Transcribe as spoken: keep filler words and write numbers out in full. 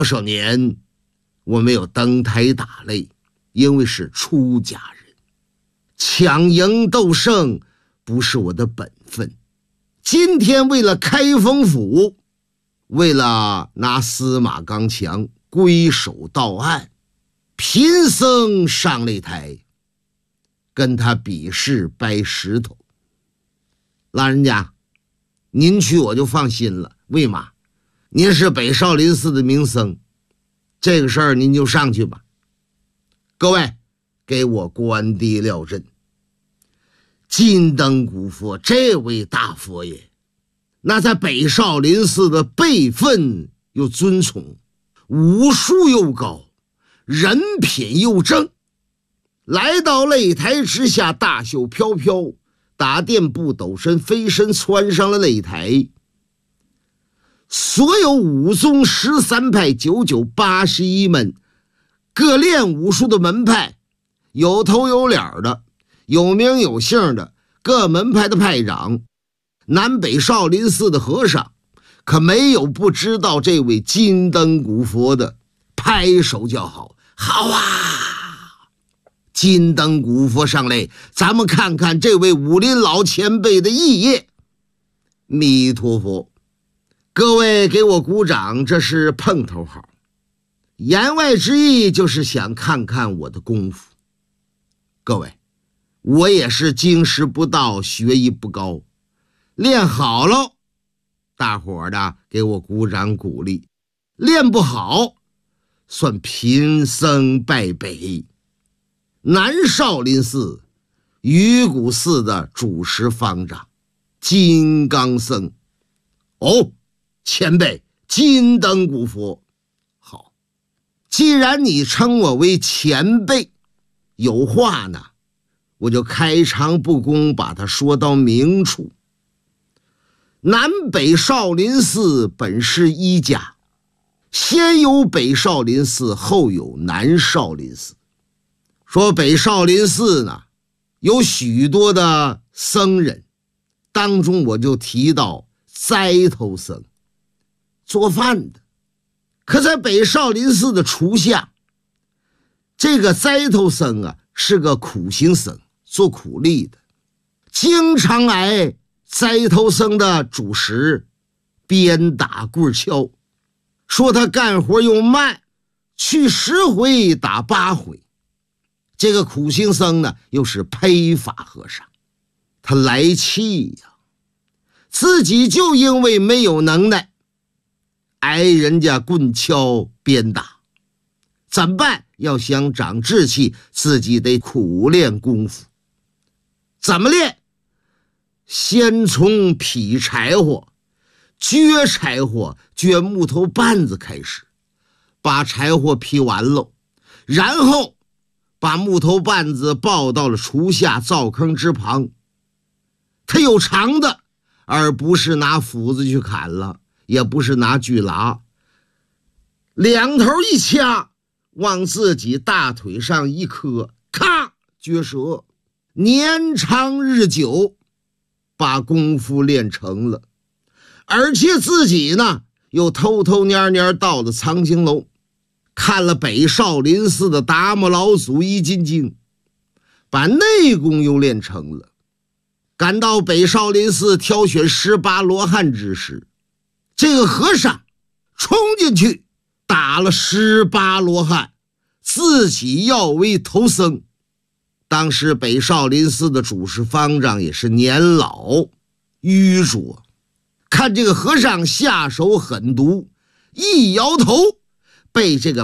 少年我没有登台打擂，因为是出家人，抢赢斗胜不是我的本分。今天为了开封府，为了拿司马刚强归守到案，贫僧上擂台跟他比试掰石头。老人家，您去我就放心了，为嘛？您是北少林寺的名僧，这个事儿您就上去吧。各位，给我关帝料阵。金灯古佛这位大佛爷，那在北少林寺的辈分又尊崇，武术又高，人品又正。来到擂台之下，大袖飘飘，打垫步抖身飞身窜上了擂台。所有武宗十三派九九八十一门各练武术的门派，有头有脸的，有名有姓的各门派的派长，南北少林寺的和尚，可没有不知道这位金灯古佛的，拍手叫好。好啊，金灯古佛上擂，咱们看看这位武林老前辈的艺业。弥陀佛，各位给我鼓掌，这是碰头好。言外之意就是想看看我的功夫。各位，我也是经师不到，学艺不高，练好了，大伙儿的给我鼓掌鼓励；练不好，算贫僧败北。南少林寺鱼骨寺的主持方丈金刚僧。哦，前辈金灯古佛。好，既然你称我为前辈，有话呢，我就开诚布公把它说到明处。南北少林寺本是一家，先有北少林寺，后有南少林寺。说北少林寺呢，有许多的僧人，当中我就提到斋头僧，做饭的。可在北少林寺的厨下，这个斋头僧啊是个苦行僧，做苦力的，经常挨斋头僧的主食鞭打棍敲，说他干活又慢，去十回打八回。这个苦行僧呢又是披发和尚，他来气呀，自己就因为没有能耐，挨人家棍敲鞭打，怎么办？要想长志气，自己得苦练功夫。怎么练？先从劈柴火、撅柴火、撅木头棒子开始，把柴火劈完喽，然后把木头棒子抱到了厨下灶坑之旁。它有长的，而不是拿斧子去砍了，也不是拿锯拉，两头一掐，往自己大腿上一磕，咔，撅折，年长日久，把功夫练成了。而且自己呢又偷偷蔫蔫到了藏经楼，看了北少林寺的达摩老祖一金经，把内功又练成了。赶到北少林寺挑选十八罗汉之时，这个和尚冲进去打了十八罗汉，自己要为头僧。当时北少林寺的主事方丈也是年老愚拙，看这个和尚下手狠毒，一摇头，被这个